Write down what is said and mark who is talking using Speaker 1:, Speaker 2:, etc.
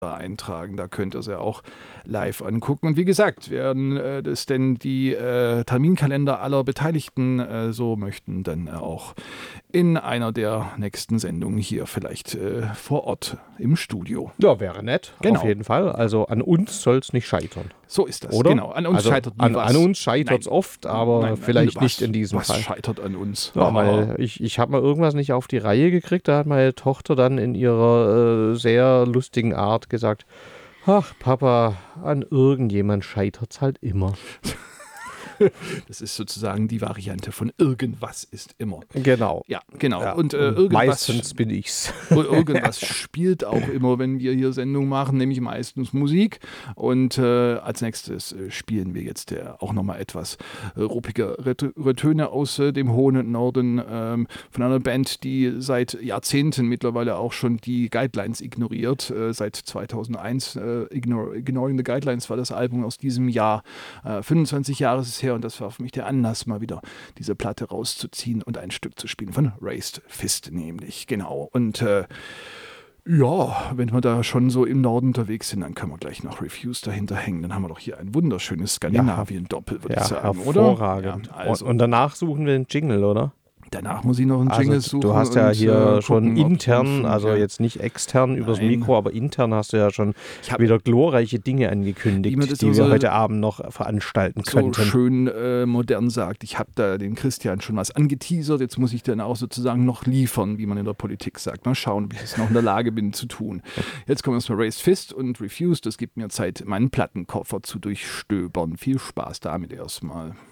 Speaker 1: eintragen. Da könnt ihr es ja auch live angucken. Und wie gesagt, werden das denn die Terminkalender aller Beteiligten so möchten, dann auch in einer der nächsten Sendungen hier vielleicht vor Ort im Studio.
Speaker 2: Ja, wäre nett,
Speaker 1: Genau.
Speaker 2: auf jeden Fall. Also an uns soll es nicht scheitern.
Speaker 1: So ist das,
Speaker 2: oder?
Speaker 1: Genau. An uns scheitert nie was.
Speaker 2: An uns scheitert es oft, aber vielleicht
Speaker 1: was,
Speaker 2: nicht in diesem
Speaker 1: was
Speaker 2: Fall.
Speaker 1: Was scheitert an uns?
Speaker 2: Ja, weil ich habe mal irgendwas nicht auf die Reihe gekriegt. Da hat meine Tochter dann in ihrer sehr lustigen Art gesagt, ach Papa, an irgendjemand scheitert es halt immer.
Speaker 1: Das ist sozusagen die Variante von irgendwas ist immer.
Speaker 2: Genau.
Speaker 1: Ja, genau.
Speaker 2: Ja,
Speaker 1: und irgendwas,
Speaker 2: meistens bin ich's.
Speaker 1: irgendwas spielt auch immer, wenn wir hier Sendungen machen, nämlich meistens Musik. Und als nächstes spielen wir jetzt auch nochmal etwas ruppigere Töne aus dem hohen Norden von einer Band, die seit Jahrzehnten mittlerweile auch schon die Guidelines ignoriert. Seit 2001, Ignoring the Guidelines war das Album aus diesem Jahr. 25 Jahre ist es her und das war für mich der Anlass, mal wieder diese Platte rauszuziehen und ein Stück zu spielen von Raised Fist nämlich, genau. Und ja, wenn wir da schon so im Norden unterwegs sind, dann können wir gleich noch Refuse dahinter hängen. Dann haben wir doch hier ein wunderschönes Skandinavien-Doppel, würde ich sagen, oder?
Speaker 2: Hervorragend.
Speaker 1: Ja, also.
Speaker 2: Und danach suchen wir den Jingle, oder?
Speaker 1: Danach muss ich noch einen Jingle suchen.
Speaker 2: Du hast ja hier schon
Speaker 1: gucken,
Speaker 2: intern, also jetzt nicht extern übers Mikro, aber intern hast du ja schon wieder glorreiche Dinge angekündigt, die wir heute Abend noch veranstalten könnten.
Speaker 1: So schön modern sagt. Ich habe da den Christian schon was angeteasert. Jetzt muss ich dann auch sozusagen noch liefern, wie man in der Politik sagt. Mal schauen, ob ich es noch in der Lage bin zu tun. Jetzt kommen wir erstmal Raised Fist und Refused. Das gibt mir Zeit, meinen Plattenkoffer zu durchstöbern. Viel Spaß damit erstmal.